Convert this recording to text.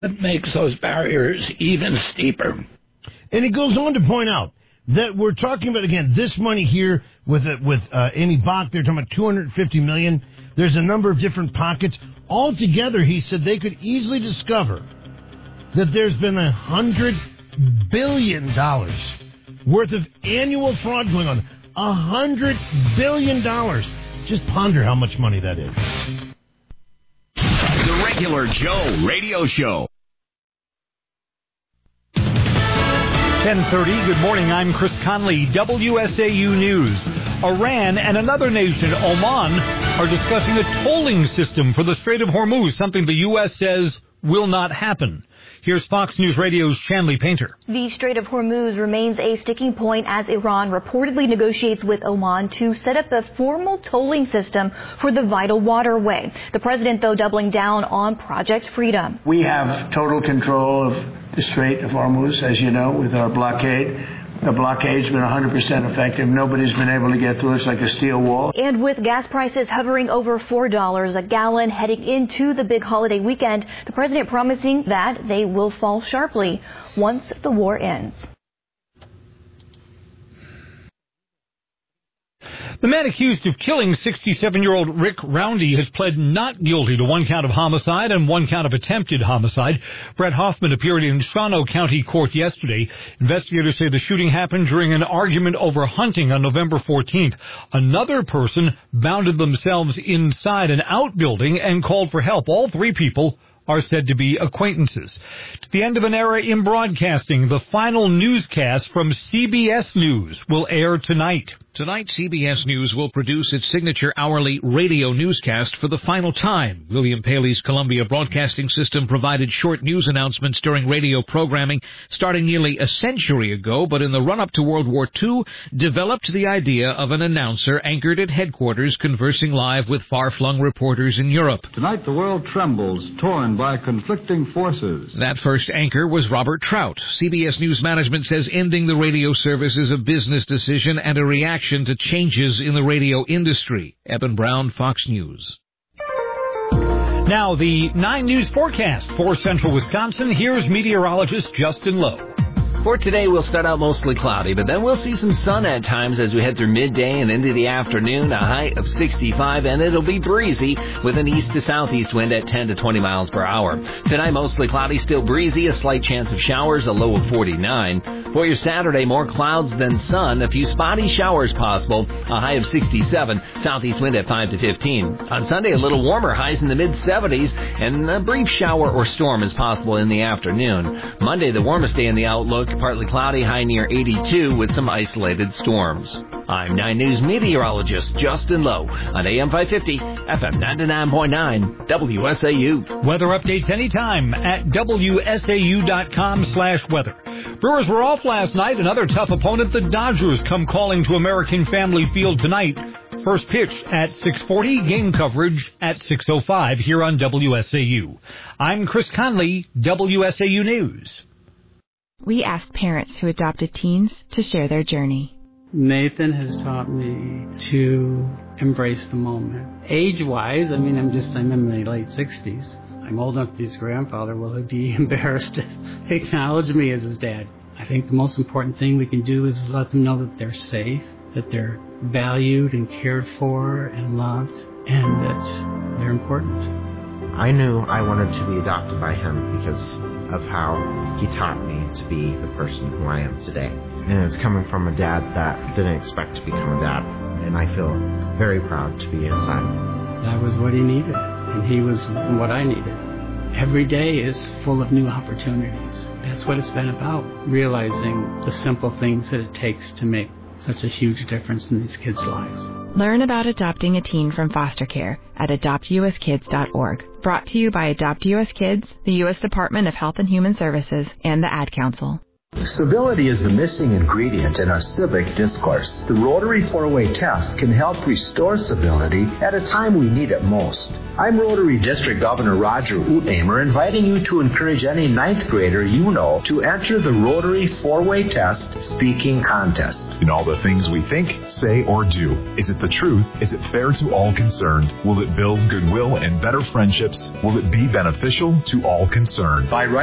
It makes those barriers even steeper. And it goes on to point out that we're talking about, again, this money here with Amy Bach. They're talking about $250 million. There's a number of different pockets. Altogether, he said they could easily discover that there's been $100 billion worth of annual fraud going on. $100 billion. Just ponder how much money that is. The Regular Joe Radio Show. 10:30. Good morning. I'm Chris Conley. WSAU News. Iran and another nation, Oman, are discussing a tolling system for the Strait of Hormuz, something the U.S. says will not happen. Here's Fox News Radio's Shanley Painter. The Strait of Hormuz remains a sticking point as Iran reportedly negotiates with Oman to set up a formal tolling system for the vital waterway. The president, though, doubling down on Project Freedom. We have total control of the Strait of Hormuz, as you know, with our blockade. The blockade's been 100% effective. Nobody's been able to get through. It's like a steel wall. And with gas prices hovering over $4 a gallon heading into the big holiday weekend, the president promising that they will fall sharply once the war ends. The man accused of killing 67-year-old Rick Roundy has pled not guilty to one count of homicide and one count of attempted homicide. Brett Hoffman appeared in Shawano County Court yesterday. Investigators say the shooting happened during an argument over hunting on November 14th. Another person bounded themselves inside an outbuilding and called for help. All three people are said to be acquaintances. To the end of an era in broadcasting, the final newscast from CBS News will air tonight. Tonight, CBS News will produce its signature hourly radio newscast for the final time. William Paley's Columbia Broadcasting System provided short news announcements during radio programming starting nearly a century ago, but in the run-up to World War II, developed the idea of an announcer anchored at headquarters conversing live with far-flung reporters in Europe. Tonight, the world trembles, torn by conflicting forces. That first anchor was Robert Trout. CBS News management says ending the radio service is a business decision and a reaction to changes in the radio industry. Eben Brown, Fox News. Now, the 9 News forecast for central Wisconsin. Here's meteorologist Justin Lowe. For today, we'll start out mostly cloudy, but then we'll see some sun at times as we head through midday and into the afternoon, a high of 65, and it'll be breezy with an east to southeast wind at 10 to 20 miles per hour. Tonight, mostly cloudy, still breezy, a slight chance of showers, a low of 49. For your Saturday, more clouds than sun, a few spotty showers possible, a high of 67, southeast wind at 5 to 15. On Sunday, a little warmer, highs in the mid-70s, and a brief shower or storm is possible in the afternoon. Monday, the warmest day in the outlook, partly cloudy, high near 82 with some isolated storms. I'm 9 News meteorologist Justin Lowe on AM 550, FM 99.9, WSAU. Weather updates anytime at WSAU.com/weather. Brewers were off last night. Another tough opponent, the Dodgers, come calling to American Family Field tonight. First pitch at 6:40, game coverage at 6:05 here on WSAU. I'm Chris Conley, WSAU News. We asked parents who adopted teens to share their journey. Nathan has taught me to embrace the moment. Age-wise, I'm in my late 60s. I'm old enough to be his grandfather. Will he be embarrassed to acknowledge me as his dad? I think the most important thing we can do is let them know that they're safe, that they're valued and cared for and loved, and that they're important. I knew I wanted to be adopted by him because of how he taught me to be the person who I am today. And it's coming from a dad that didn't expect to become a dad. And I feel very proud to be his son. That was what he needed, and he was what I needed. Every day is full of new opportunities. That's what it's been about, realizing the simple things that it takes to make such a huge difference in these kids' lives. Learn about adopting a teen from foster care at adoptuskids.org. Brought to you by Adopt U.S. Kids, the U.S. Department of Health and Human Services, and the Ad Council. Civility is the missing ingredient in our civic discourse. The Rotary 4-Way Test can help restore civility at a time we need it most. I'm Rotary District Governor Roger Utnamer, inviting you to encourage any 9th grader you know to enter the Rotary 4-Way Test speaking contest. In all the things we think, say, or do, is it the truth? Is it fair to all concerned? Will it build goodwill and better friendships? Will it be beneficial to all concerned? By